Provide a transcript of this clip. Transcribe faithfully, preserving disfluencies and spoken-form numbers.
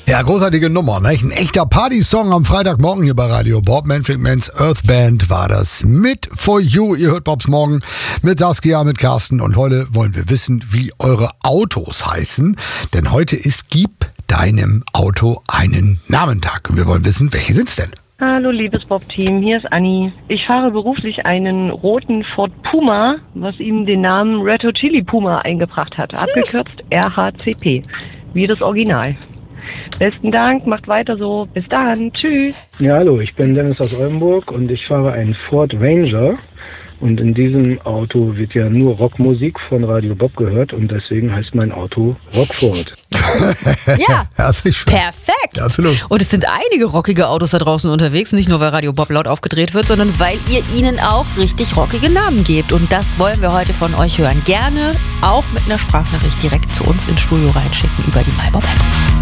Ja, großartige Nummer, ne? Ein echter Party-Song am Freitagmorgen hier bei Radio Bob. Manfred Manns Earth Band war das mit For You. Ihr hört Bobs Morgen mit Saskia, mit Carsten. Und heute wollen wir wissen, wie eure Autos heißen. Denn heute ist Gib deinem Auto einen Namentag. Und wir wollen wissen, welche sind's denn? Hallo liebes Bob-Team, hier ist Anni. Ich fahre beruflich einen roten Ford Puma, was ihm den Namen Red Hot Chili Puma eingebracht hat. Abgekürzt R H C P, wie das Original. Besten Dank, macht weiter so. Bis dann, tschüss. Ja, hallo, ich bin Dennis aus Oldenburg und ich fahre einen Ford Ranger. Und in diesem Auto wird ja nur Rockmusik von Radio Bob gehört und deswegen heißt mein Auto Rockford. Ja, Ja, finde ich schön. perfekt. Ja, absolut. Und es sind einige rockige Autos da draußen unterwegs, nicht nur weil Radio Bob laut aufgedreht wird, sondern weil ihr ihnen auch richtig rockige Namen gebt. Und das wollen wir heute von euch hören. Gerne auch mit einer Sprachnachricht direkt zu uns ins Studio reinschicken über die MyBob App.